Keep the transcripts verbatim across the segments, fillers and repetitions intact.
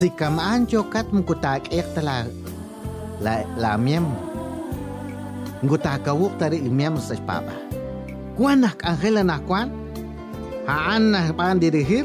Si kamaan chokat mukutak ekta la la la miembro. Ngutakawuk tari li miembro sa papa. Kuanak Angela na kuan? Haan na pan dirigir?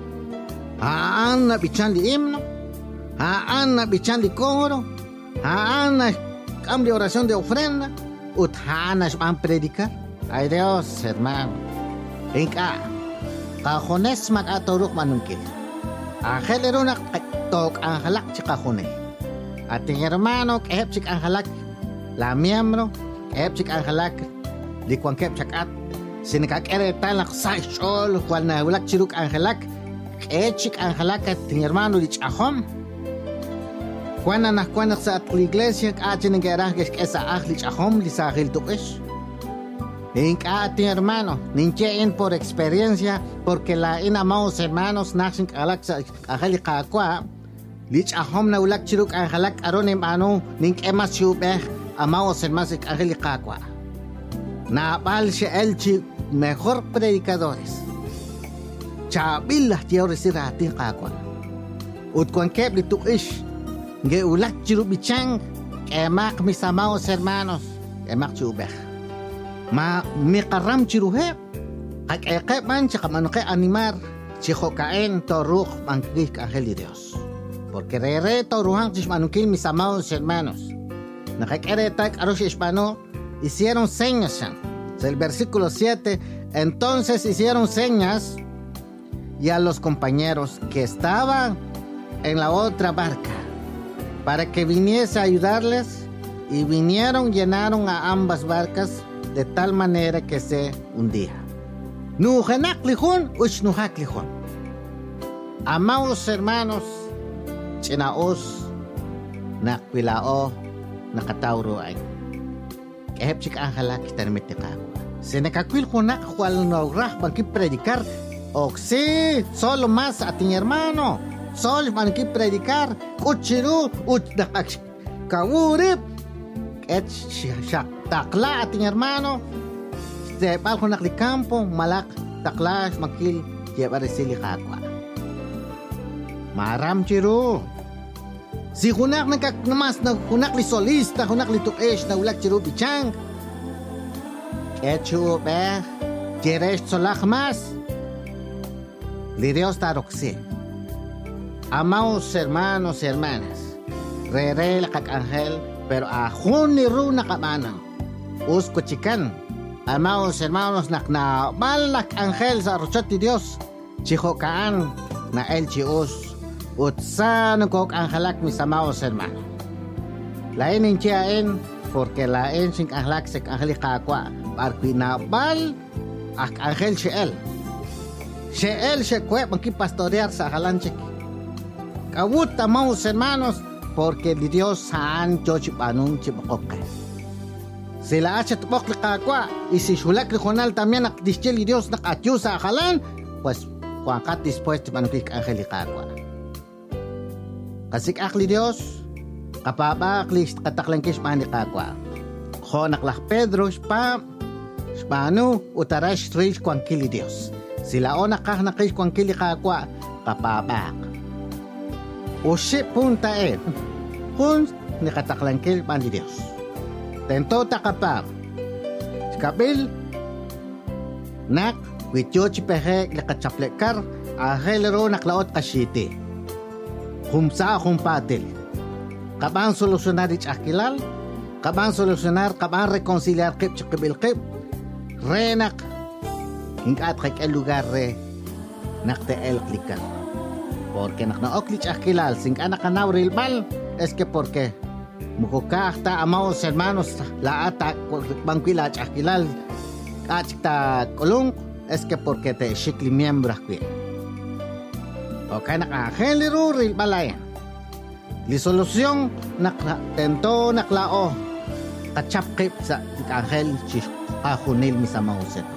Haan na bichan li himno? Haan na bichan li coro? Haan na cambio de oración de ofrenda? Ut haan na pan predicar? Ay Dios, hermano. Inka, kajones mag-aturok manungkil. Angel erunak tok ang halak si kajonel. Ating hermano, kahep si ang halak. La miembro, kahep si ang halak. Di kwan kahep at sinikakere talak sa shol, kwan na ulak chiruk ang halak. Kahep si ang halak at ting hermano di chahom. Kwan na nakwan sa at iglesia, kaachin ng gerah kesa ah li chahom, li sa ahil tukish. Inka ating hermano, ninchein por experiencia, porque la inamaos hermanos nasin kalak sa ahali kakwa, lich ahom na ulak chiruk ang halak aron im ano, nink emas yubeh, amaos hermanos ik ahali kakwa. Naapal siya elchi mejor predicadores. Chabilah tiyaw resira ating kakwa. Ut kwan kep litukish, nge ulak chiruk bichang, emak misamaos hermanos, emak yubeh. Ma mikaram chiruhe kak eke man chaka manuke animar chiho kaen toruk mangkik angel de Dios porque rere toruhan chis manukil mis amados hermanos nakakere tak arosh hispano hicieron señas el versículo siete entonces hicieron señas y a los compañeros que estaban en la otra barca para que viniese a ayudarles y vinieron llenaron a ambas barcas de tal manera que se hundía. Nuhanak lihon, ushnuhak lihon. Amados hermanos, chinaos, nakwilao, nakatauro ay. Kahepsik ang halak itarmitikako. Sinakakwil ko na kwal naurah bangki predicar. Oksi, solo mas ating hermano. Solo bangki predicar. Kuchiru, utnak kawurip. Et siya takla ating hermano de palko naklikampo malak takla makil jeba resili kakwa maram chiru si hunak nakak namas na hunak li solista hunak li tukesh na ulak chiru bichang echu be jeresh solak mas li Dios taroksi amaos hermanos y hermanas rere la kak angel pero ahon ni ru nakamana. Us kuchikan. Amaos hermanos nak na malak angel sa rochat di Dios. Chihokaan na el chius. Utsan kok angelak mis amaos hermano. Lain inchiain porque lain sing angelak sek angeli kakwa. Parquinabal ak angel siel. Siel sekwe mangki pastorear sa halanchik. Kawut amaos hermanos porque di Dios saan chochi panung chipokokay. Si la hacha tupok li kakwa, y si shulak li jonal también nak dischel Dios nak atyo sa akalan, pues kuangkat dispuesto panukik angel li kakwa. Kasik akli Dios, kapaba akli kataklangkis man li kakwa. Ho naklak Pedro, spa, spano, utarash rish kuangkili Dios. Sila o nakah nakish kuangkili kakwa, kapaba Ushi punta e. Kun ni kataklangkil pan di Dios. Tento takapag. Skabil nak wityo chipehe lakachaplekar ahelero naklaot kasiti. Humsa humpatil. Kabang solusyonar ich akilal, kabang solusyonar, kabang reconciliar kip chikabil kip. Renak hingat kay el lugar re nakte el klikan. Porque nak na oklich akilal sing anak kanawril mal es que porque mukukahta amaos hermanos la ata bangkwila akilal kachta kolong es que porque te shikli miembro akwi. Okay nak angeliru ril balaya. Li solusyon nak tento naklao kachapkip sa angel chis kahunil mi sa mauset.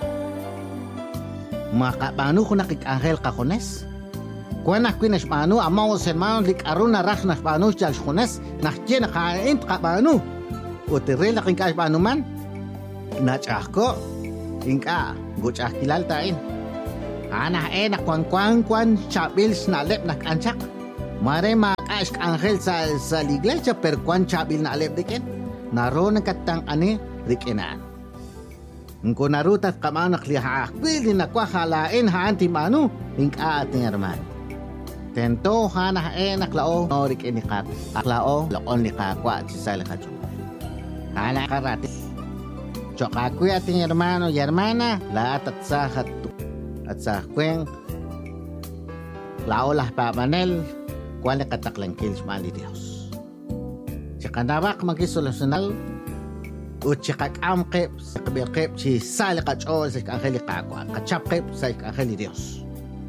Maka paano ko nakik angel kahones? Kuanak kwinas paano amaos hermanos lik aruna rak nas paano chal khones nak chen kaint ka paano utiril nakin ka paano man nachako inka guchak kilal tain ana e nak kwan kwan kwan chabils na lep nak anchak Mare makash angel sa sa iglesia per kwan chabil na alep diken. Naro ng katang ani rikinan. Ngko narutat kamanak liha bil na kwa halain ha anti manu ing at ni hermano. Tento hana enak lao no rikin ni kat. Aklao lakon ni kakwa si sala kacho. Hana karati. Choka kuya ating hermano y hermana lahat at sa hatu. At sa kweng lao lah pa manel kuan kataklang kilis mali Dios. Tsaka nabak magisolusjonal o tsaka amkep sa kabirkep si sala kacho sa kakali kakwa. Kachapkep sa kakali Dios.